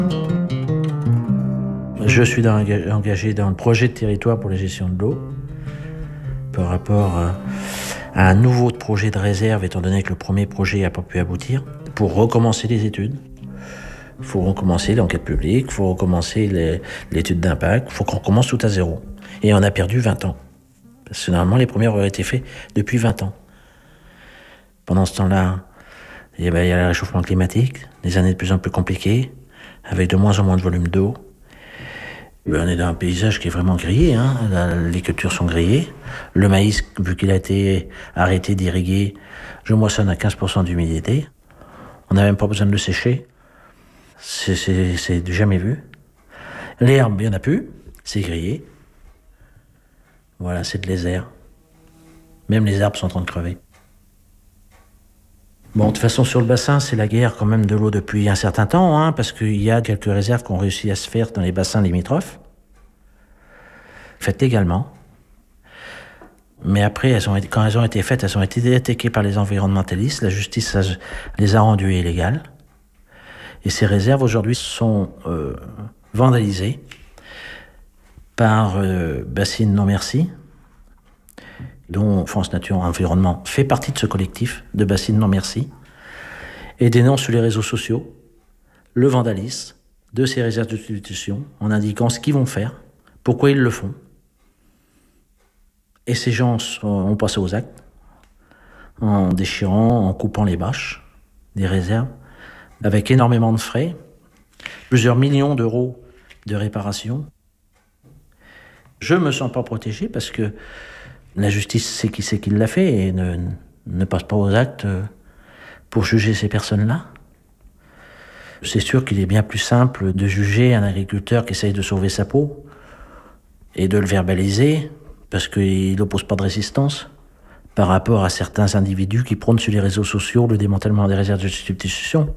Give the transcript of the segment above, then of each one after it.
Je suis engagé dans le projet de territoire pour la gestion de l'eau par rapport à un nouveau projet de réserve, étant donné que le premier projet n'a pas pu aboutir, pour recommencer les études. Il faut recommencer l'enquête publique, il faut recommencer l'étude d'impact, il faut qu'on recommence tout à zéro. Et on a perdu 20 ans. Parce que normalement, les premières auraient été faites depuis 20 ans. Pendant ce temps-là, il y a le réchauffement climatique, des années de plus en plus compliquées, avec de moins en moins de volume d'eau. On est dans un paysage qui est vraiment grillé, hein. Les cultures sont grillées. Le maïs, vu qu'il a été arrêté d'irriguer, je moissonne à 15% d'humidité. On n'a même pas besoin de le sécher. C'est du jamais vu. L'herbe, il n'y en a plus. C'est grillé. Voilà, c'est de désert. Même les arbres sont en train de crever. Bon, de toute façon, sur le bassin, c'est la guerre quand même de l'eau depuis un certain temps, hein, parce qu'il y a quelques réserves qui ont réussi à se faire dans les bassins limitrophes, faites légalement. Mais après, quand elles ont été faites, elles ont été attaquées par les environnementalistes. La justice les a rendues illégales. Et ces réserves, aujourd'hui, sont vandalisées par Bassines Non Merci, dont France Nature Environnement fait partie de ce collectif de Bassines Non Merci, et dénonce sur les réseaux sociaux le vandalisme de ces réserves de substitution en indiquant ce qu'ils vont faire, pourquoi ils le font. Et ces gens ont passé aux actes en déchirant, en coupant les bâches des réserves, avec énormément de frais, plusieurs millions d'euros de réparation. Je me sens pas protégé parce que la justice sait qui c'est qui l'a fait et ne passe pas aux actes pour juger ces personnes-là. C'est sûr qu'il est bien plus simple de juger un agriculteur qui essaye de sauver sa peau et de le verbaliser parce qu'il n'oppose pas de résistance par rapport à certains individus qui prônent sur les réseaux sociaux le démantèlement des réserves de substitution.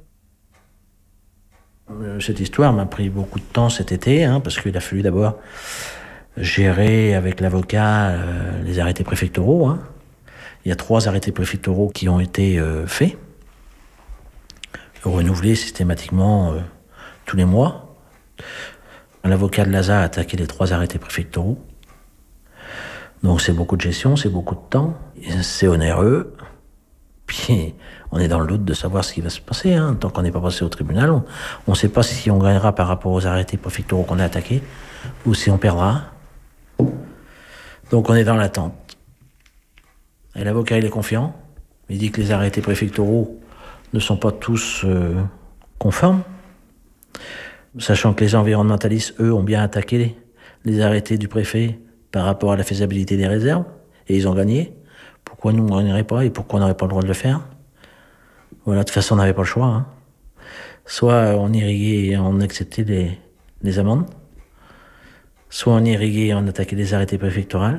Cette histoire m'a pris beaucoup de temps cet été, hein, parce qu'il a fallu d'abord gérer avec l'avocat les arrêtés préfectoraux. Hein. Il y a 3 arrêtés préfectoraux qui ont été faits, renouvelés systématiquement tous les mois. L'avocat de l'ASA a attaqué les 3 arrêtés préfectoraux. Donc c'est beaucoup de gestion, c'est beaucoup de temps, c'est onéreux. Puis on est dans le doute de savoir ce qui va se passer. Hein. Tant qu'on n'est pas passé au tribunal, on ne sait pas si on gagnera par rapport aux arrêtés préfectoraux qu'on a attaqués ou si on perdra. Donc on est dans l'attente. Et l'avocat, il est confiant. Il dit que les arrêtés préfectoraux ne sont pas tous conformes. Sachant que les environnementalistes, eux, ont bien attaqué les arrêtés du préfet par rapport à la faisabilité des réserves. Et ils ont gagné. Pourquoi nous, on ne gagnerait pas et pourquoi on n'aurait pas le droit de le faire? Voilà, de toute façon, on n'avait pas le choix. Hein. Soit on irriguait et on acceptait les amendes, soit on irriguait et on attaquait les arrêtés préfectoraux,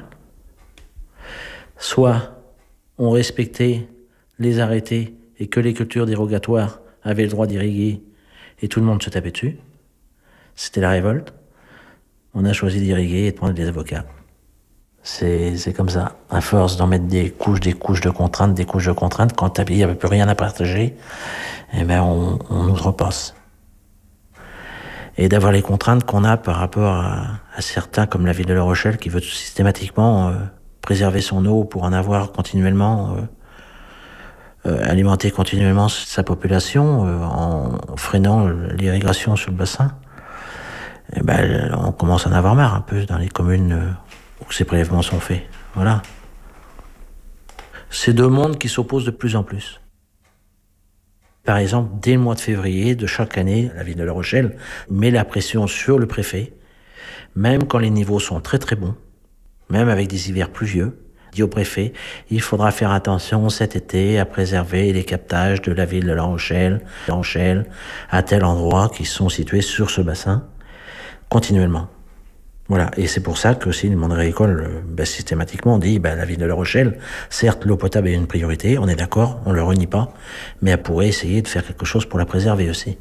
soit on respectait les arrêtés et que les cultures dérogatoires avaient le droit d'irriguer et tout le monde se tapait dessus. C'était la révolte. On a choisi d'irriguer et de prendre des avocats. C'est comme ça. À force d'en mettre des couches de contraintes, quand il n'y avait plus rien à partager, eh ben on nous repasse. Et d'avoir les contraintes qu'on a par rapport à certains, comme la ville de La Rochelle, qui veut systématiquement préserver son eau pour en avoir continuellement, alimenter continuellement sa population en freinant l'irrigation sur le bassin. Eh ben, on commence à en avoir marre un peu dans les communes où ces prélèvements sont faits. Voilà. C'est 2 mondes qui s'opposent de plus en plus. Par exemple, dès le mois de février de chaque année, la ville de La Rochelle met la pression sur le préfet, même quand les niveaux sont très très bons, même avec des hivers pluvieux, dit au préfet, il faudra faire attention cet été à préserver les captages de la ville de La Rochelle à tel endroit qui sont situés sur ce bassin, continuellement. Voilà, et c'est pour ça que aussi le monde agricole, systématiquement, dit la ville de La Rochelle, certes l'eau potable est une priorité, on est d'accord, on le renie pas, mais elle pourrait essayer de faire quelque chose pour la préserver aussi.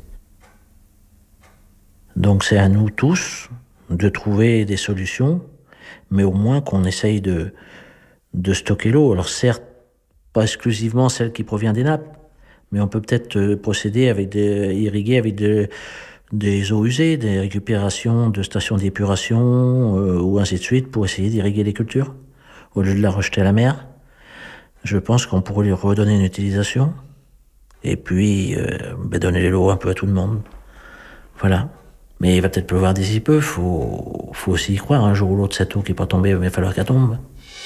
Donc c'est à nous tous de trouver des solutions, mais au moins qu'on essaye de stocker l'eau. Alors certes, pas exclusivement celle qui provient des nappes, mais on peut peut-être procéder irriguer avec de des eaux usées, des récupérations de stations d'épuration ou ainsi de suite pour essayer d'irriguer les cultures au lieu de la rejeter à la mer. Je pense qu'on pourrait lui redonner une utilisation et puis donner l'eau un peu à tout le monde. Voilà. Mais il va peut-être pleuvoir d'ici peu, faut aussi y croire. Un jour ou l'autre, cette eau qui n'est pas tombée, il va falloir qu'elle tombe.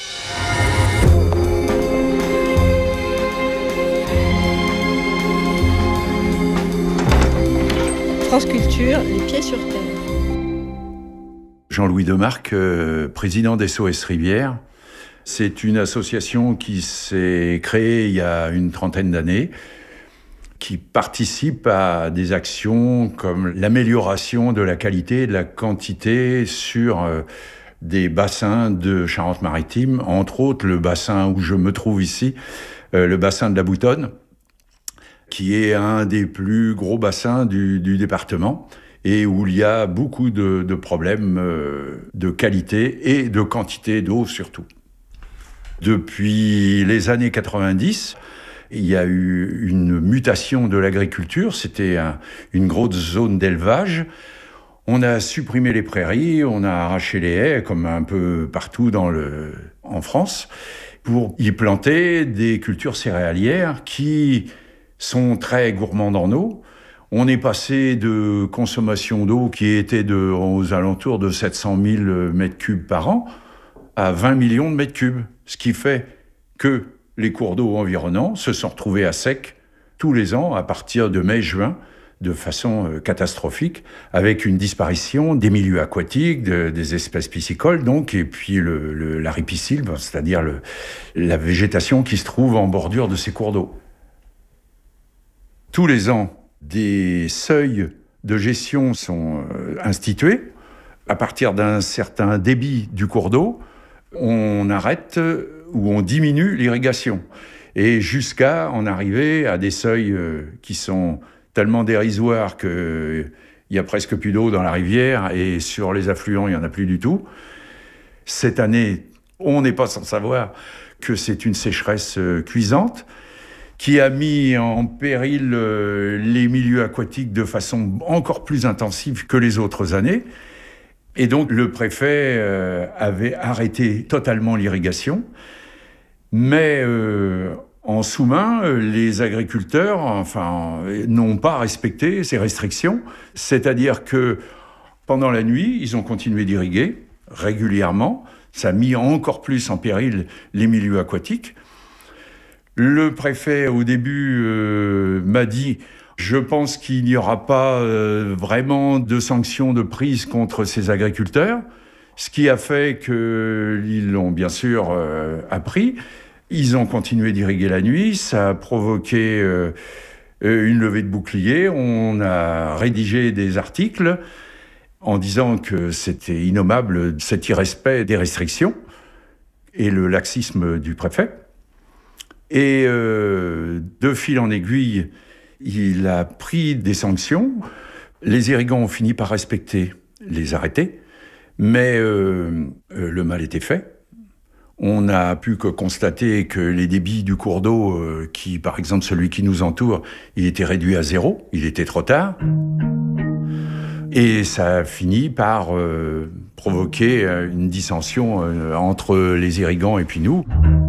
France Culture, les pieds sur terre. Jean-Louis Demarque, président d'SOS Rivière. C'est une association qui s'est créée il y a une trentaine d'années, qui participe à des actions comme l'amélioration de la qualité et de la quantité sur des bassins de Charente-Maritime, entre autres le bassin où je me trouve ici, le bassin de la Boutonne, qui est un des plus gros bassins du département et où il y a beaucoup de problèmes de qualité et de quantité d'eau surtout. Depuis les années 90, il y a eu une mutation de l'agriculture, c'était une grosse zone d'élevage. On a supprimé les prairies, on a arraché les haies, comme un peu partout en France, pour y planter des cultures céréalières qui sont très gourmandes en eau. On est passé de consommation d'eau qui était aux alentours de 700 000 mètres cubes par an à 20 millions de mètres cubes, ce qui fait que les cours d'eau environnants se sont retrouvés à sec tous les ans à partir de mai-juin de façon catastrophique, avec une disparition des milieux aquatiques, des espèces piscicoles, donc, et puis la ripisylve, c'est-à-dire la végétation qui se trouve en bordure de ces cours d'eau. Tous les ans, des seuils de gestion sont institués. À partir d'un certain débit du cours d'eau, on arrête ou on diminue l'irrigation. Et jusqu'à en arriver à des seuils qui sont tellement dérisoires qu'il y a presque plus d'eau dans la rivière et sur les affluents, il n'y en a plus du tout. Cette année, on n'est pas sans savoir que c'est une sécheresse cuisante qui a mis en péril les milieux aquatiques de façon encore plus intensive que les autres années. Et donc, le préfet avait arrêté totalement l'irrigation. Mais en sous-main, les agriculteurs n'ont pas respecté ces restrictions. C'est-à-dire que pendant la nuit, ils ont continué d'irriguer régulièrement. Ça a mis encore plus en péril les milieux aquatiques. Le préfet, au début, m'a dit « Je pense qu'il n'y aura pas vraiment de sanctions de prise contre ces agriculteurs », ce qui a fait qu'ils l'ont bien sûr appris. Ils ont continué d'irriguer la nuit, ça a provoqué une levée de boucliers. On a rédigé des articles en disant que c'était innommable cet irrespect des restrictions et le laxisme du préfet. Et de fil en aiguille, il a pris des sanctions. Les irrigants ont fini par respecter les arrêtés, mais le mal était fait. On n'a pu que constater que les débits du cours d'eau, qui, par exemple, celui qui nous entoure, il était réduit à 0, il était trop tard. Et ça a fini par provoquer une dissension entre les irrigants et puis nous.